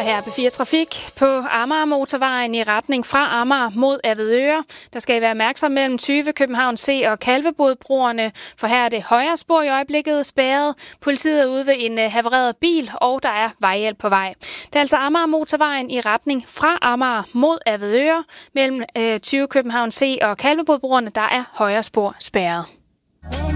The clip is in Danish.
her P4 Trafik på Amager Motorvejen i retning fra Amager mod Avedøre. Der skal I være opmærksom mellem 20 København C og Kalvebodbroerne, for her er det højre spor i øjeblikket spærret. Politiet er ude ved en havareret bil, og der er vejhjælp på vej. Det er altså Amager Motorvejen i retning fra Amager mod Avedøre. Mellem 20 København C og Kalvebodbroerne, der er højre spor spærret.